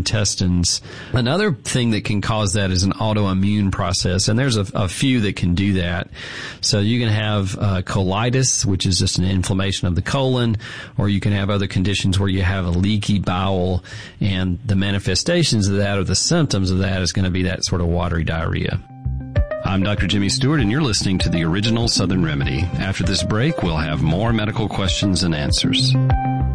intestines. Another thing that can cause that is an autoimmune process, and there's a few that can do that. So you can have colitis, which is just an inflammation of the colon, or you can have other conditions where you have a leaky bowel, and the manifestations of that or the symptoms of that is going to be that sort of watery diarrhea. I'm Dr. Jimmy Stewart, and you're listening to the Original Southern Remedy. After this break, we'll have more medical questions and answers.